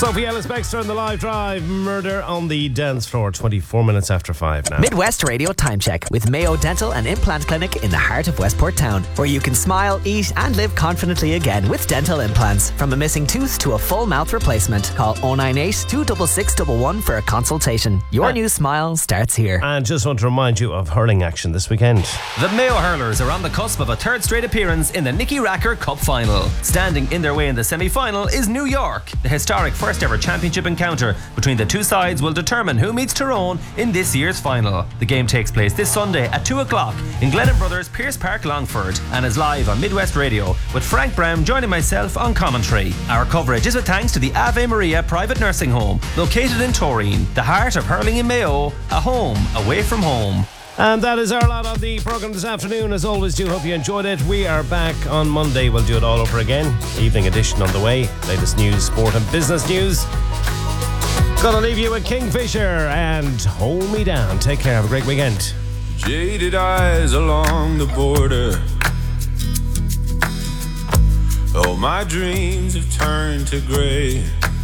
Sophie Ellis-Bextor on the live drive. Murder on the dance floor. 24 minutes after 5 now. Midwest Radio Time Check with Mayo Dental and Implant Clinic in the heart of Westport Town, where you can smile, eat and live confidently again with dental implants. From a missing tooth to a full mouth replacement, call 098 266 111 for a consultation. Your new smile starts here. And just want to remind you of hurling action this weekend. The Mayo Hurlers are on the cusp of a third straight appearance in the Nicky Racker Cup Final. Standing in their way in the semi-final is New York. The historic first ever championship encounter between the two sides will determine who meets Tyrone in this year's final. The game takes place this Sunday at 2 o'clock in Glennon Brothers Pierce Park, Longford, and is live on Midwest Radio with Frank Brown joining myself on commentary. Our coverage is with thanks to the Ave Maria Private Nursing Home, located in Torreen, the heart of hurling in Mayo, a home away from home. And that is our lot of the programme this afternoon. As always, do hope you enjoyed it. We are back on Monday. We'll do it all over again. Evening edition on the way. Latest news, sport and business news. Gonna leave you with Kingfisher and Hold Me Down. Take care. Have a great weekend. Jaded eyes along the border. Oh, my dreams have turned to grey.